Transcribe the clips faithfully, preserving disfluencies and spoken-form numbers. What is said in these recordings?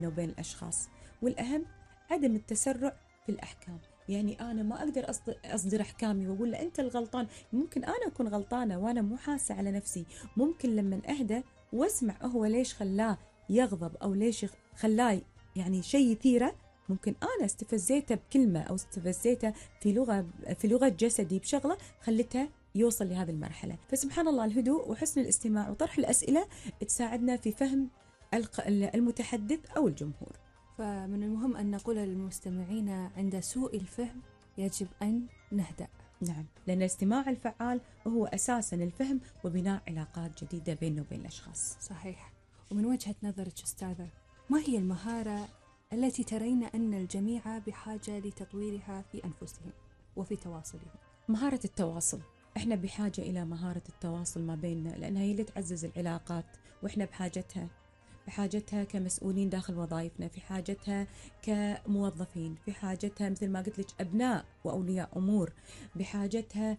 وبين الأشخاص. والأهم عدم التسرع في الأحكام. يعني أنا ما أقدر أصدر أحكامي وأقول له أنت الغلطان. ممكن أنا أكون غلطانة وأنا مو حاسة على نفسي. ممكن لما أهدى واسمع هو ليش خلاه يغضب أو ليش خلاه يعني شيء يثيره، ممكن أنا استفزيته بكلمة أو استفزيته في لغة في لغة جسدي بشغلة خلتها يوصل لهذه المرحلة. فسبحان الله الهدوء وحسن الاستماع وطرح الأسئلة تساعدنا في فهم المتحدث أو الجمهور. فمن المهم أن نقول للمستمعين عند سوء الفهم يجب أن نهدأ. نعم، لأن الاستماع الفعال هو أساساً الفهم وبناء علاقات جديدة بيننا وبين الأشخاص. صحيح. ومن وجهة نظرك أستاذة، ما هي المهارة التي ترين أن الجميع بحاجة لتطويرها في أنفسهم وفي تواصلهم؟ مهارة التواصل. إحنا بحاجة إلى مهارة التواصل ما بيننا، لأنها هي اللي تعزز العلاقات، وإحنا بحاجتها بحاجتها كمسؤولين داخل وظائفنا، في حاجتها كموظفين، في حاجتها مثل ما قلت لك أبناء وأولياء أمور، بحاجتها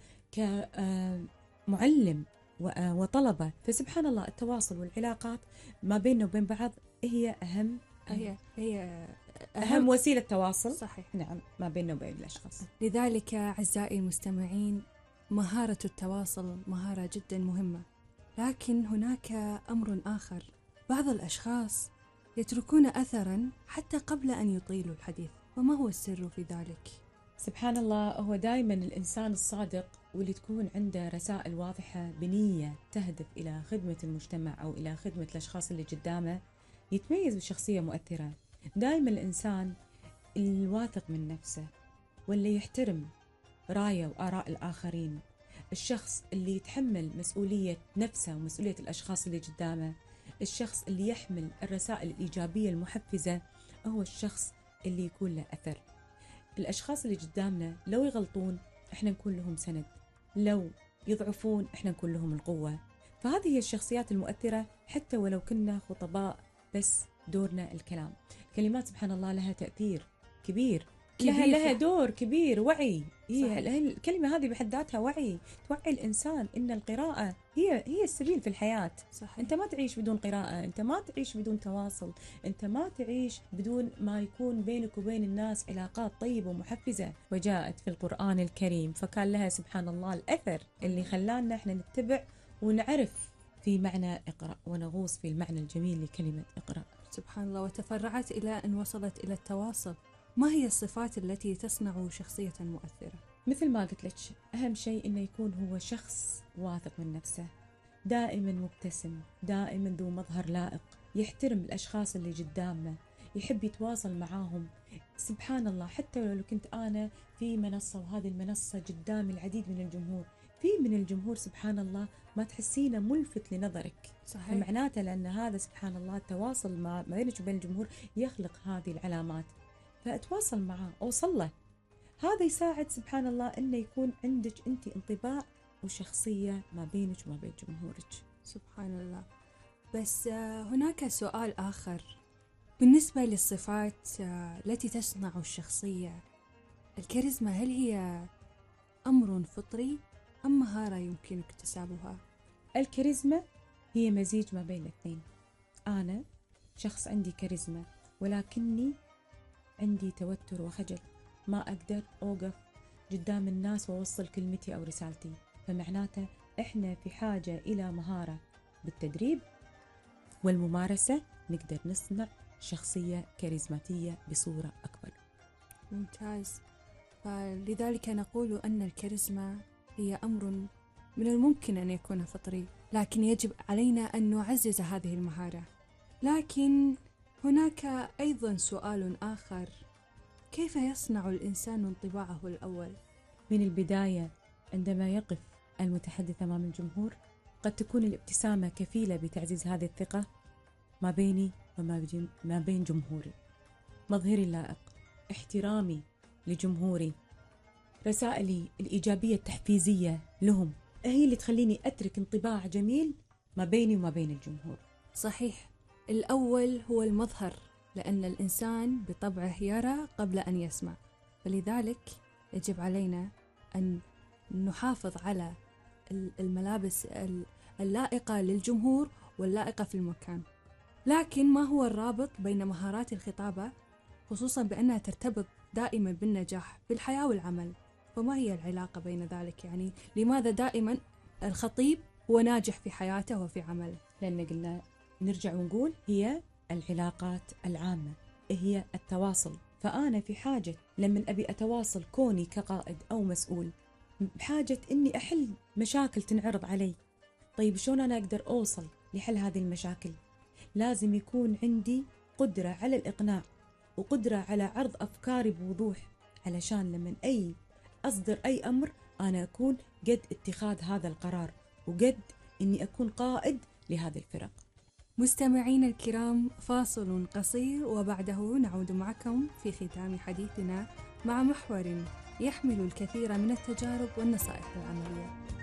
كمعلم وطلبة. فسبحان الله التواصل والعلاقات ما بيننا وبين بعض هي أهم هي هي أهم, أهم وسيلة تواصل. صحيح. نعم، ما بيننا وبين الأشخاص. لذلك أعزائي المستمعين، مهارة التواصل مهارة جدا مهمة. لكن هناك أمر آخر، بعض الأشخاص يتركون أثرا حتى قبل أن يطيلوا الحديث، وما هو السر في ذلك؟ سبحان الله، هو دائما الإنسان الصادق واللي تكون عنده رسائل واضحة بنية تهدف إلى خدمة المجتمع أو إلى خدمة الأشخاص اللي قدامه يتميز بشخصية مؤثرة. دائما الإنسان الواثق من نفسه واللي يحترم راية وآراء الآخرين، الشخص اللي يتحمل مسؤولية نفسه ومسؤولية الأشخاص اللي قدامه، الشخص اللي يحمل الرسائل الإيجابية المحفزة، هو الشخص اللي يكون له أثر. الأشخاص اللي قدامنا لو يغلطون إحنا نكون لهم سند، لو يضعفون إحنا نكون لهم القوة. فهذه هي الشخصيات المؤثرة حتى ولو كنا خطباء، بس دورنا الكلام. كلمات سبحان الله لها تأثير كبير، لها لها دور كبير، وعي. هي الكلمة هذه بحد ذاتها وعي، توعي الإنسان إن القراءة هي هي السبيل في الحياة. صحيح. أنت ما تعيش بدون قراءة، أنت ما تعيش بدون تواصل، أنت ما تعيش بدون ما يكون بينك وبين الناس علاقات طيبة ومحفزة. وجاءت في القرآن الكريم فكان لها سبحان الله الأثر اللي خلانا إحنا نتبع ونعرف في معنى اقرأ ونغوص في المعنى الجميل لكلمة اقرأ. سبحان الله. وتفرعت إلى أن وصلت إلى التواصل. ما هي الصفات التي تصنع شخصية مؤثرة؟ مثل ما قلت لك، أهم شيء إنه يكون هو شخص واثق من نفسه، دائما مبتسم، دائما ذو مظهر لائق، يحترم الأشخاص اللي قدامه، يحب يتواصل معاهم. سبحان الله، حتى لو كنت أنا في منصة وهذه المنصة قدام العديد من الجمهور، في من الجمهور سبحان الله ما تحسينه ملفت لنظرك. صحيح. معناته لأن هذا سبحان الله التواصل ما بينك وبين الجمهور يخلق هذه العلامات، فأتواصل معاه أوصل له. هذا يساعد سبحان الله أنه يكون عندك أنت انطباع وشخصية ما بينك وما بين جمهورك. سبحان الله. بس هناك سؤال آخر بالنسبة للصفات التي تصنع الشخصية، الكاريزما هل هي أمر فطري أم مهارة يمكن اكتسابها؟ الكاريزما هي مزيج ما بين الاثنين. أنا شخص عندي كاريزما ولكني عندي توتر وخجل، ما أقدر أوقف قدام الناس وأوصل كلمتي أو رسالتي. فمعناته إحنا في حاجة إلى مهارة بالتدريب والممارسة نقدر نصنع شخصية كاريزماتية بصورة أكبر. ممتاز. فلذلك نقول أن الكاريزما هي أمر من الممكن أن يكون فطري، لكن يجب علينا أن نعزز هذه المهارة. لكن هناك أيضا سؤال آخر، كيف يصنع الإنسان انطباعه الأول؟ من البداية عندما يقف المتحدث أمام الجمهور قد تكون الابتسامة كفيلة بتعزيز هذه الثقة ما بيني وما بين جمهوري. مظهري اللائق، احترامي لجمهوري، رسائلي الإيجابية التحفيزية لهم هي اللي تخليني أترك انطباع جميل ما بيني وما بين الجمهور. صحيح. الأول هو المظهر، لأن الإنسان بطبعه يرى قبل أن يسمع، فلذلك يجب علينا أن نحافظ على الملابس اللائقة للجمهور واللائقة في المكان. لكن ما هو الرابط بين مهارات الخطابة، خصوصا بأنها ترتبط دائما بالنجاح في الحياة والعمل؟ فما هي العلاقة بين ذلك؟ يعني لماذا دائما الخطيب هو ناجح في حياته وفي عمله؟ لأن قلنا نرجع ونقول هي العلاقات العامة، هي التواصل. فأنا في حاجة لما أبي أتواصل كوني كقائد أو مسؤول، بحاجة إني أحل مشاكل تنعرض علي. طيب شلون أنا أقدر أوصل لحل هذه المشاكل؟ لازم يكون عندي قدرة على الإقناع وقدرة على عرض أفكاري بوضوح، علشان لما أي أصدر أي أمر أنا أكون قد اتخاذ هذا القرار وقد إني أكون قائد لهذه الفرق. مستمعين الكرام، فاصل قصير وبعده نعود معكم في ختام حديثنا مع محور يحمل الكثير من التجارب والنصائح العملية.